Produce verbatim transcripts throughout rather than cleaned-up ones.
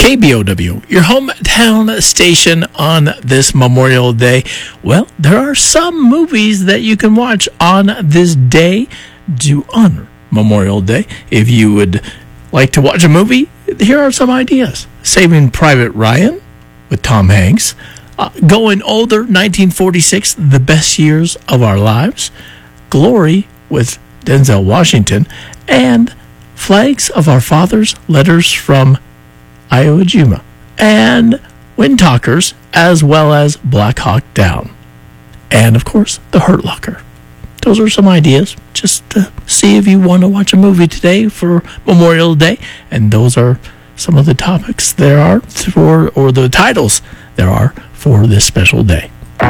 K B O W, your hometown station on this Memorial Day. Well, there are some movies that you can watch on this day to honor Memorial Day. If you would like to watch a movie, here are some ideas. Saving Private Ryan with Tom Hanks. Uh, Going Older, nineteen forty-six, The Best Years of Our Lives. Glory with Denzel Washington. And Flags of Our Fathers, Letters from Iwo Jima, and Wind Talkers, as well as Black Hawk Down. And, of course, The Hurt Locker. Those are some ideas, just to see if you want to watch a movie today for Memorial Day. And those are some of the topics there are for, or the titles there are for this special day.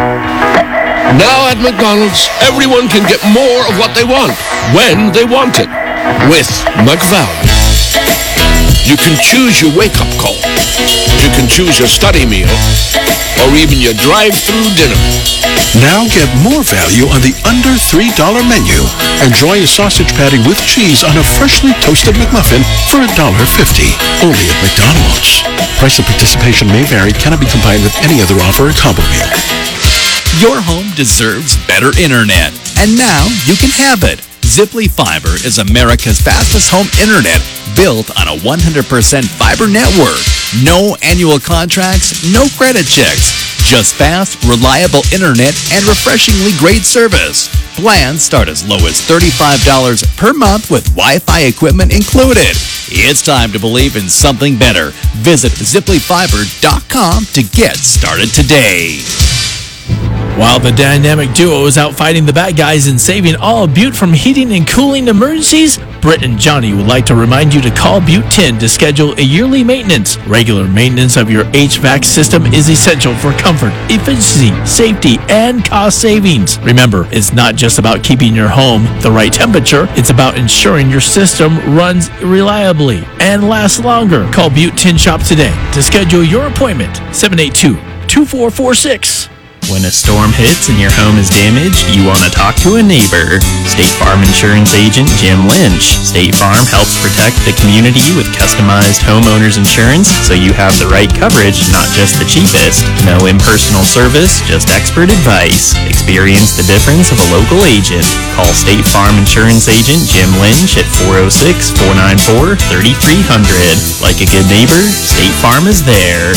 Now at McDonald's, everyone can get more of what they want, when they want it, with McValue. You can choose your wake-up call. You can choose your study meal, or even your drive-through dinner. Now get more value on the under three dollar menu. Enjoy a sausage patty with cheese on a freshly toasted McMuffin for one dollar fifty. Only at McDonald's. Price of participation may vary, cannot be combined with any other offer or combo meal. Your home deserves better internet, and now you can have it. Ziply Fiber is America's fastest home internet, built on a one hundred percent fiber network. No annual contracts, no credit checks. Just fast, reliable internet and refreshingly great service. Plans start as low as thirty-five dollars per month with Wi-Fi equipment included. It's time to believe in something better. Visit ziply fiber dot com to get started today. While the dynamic duo is out fighting the bad guys and saving all of Butte from heating and cooling emergencies, Britt and Johnny would like to remind you to call Butte ten to schedule a yearly maintenance. Regular maintenance of your H V A C system is essential for comfort, efficiency, safety, and cost savings. Remember, it's not just about keeping your home the right temperature, it's about ensuring your system runs reliably and lasts longer. Call Butte ten Shop today to schedule your appointment, seven eight two, two four four six. When a storm hits and your home is damaged, you want to talk to a neighbor. State Farm Insurance Agent Jim Lynch. State Farm helps protect the community with customized homeowners insurance so you have the right coverage, not just the cheapest. No impersonal service, just expert advice. Experience the difference of a local agent. Call State Farm Insurance Agent Jim Lynch at four oh six, four nine four, three three zero zero. Like a good neighbor, State Farm is there.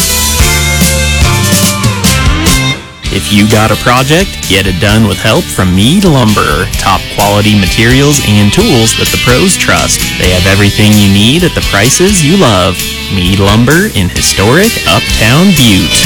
If you got a project, get it done with help from Mead Lumber. Top quality materials and tools that the pros trust. They have everything you need at the prices you love. Mead Lumber in historic Uptown Butte.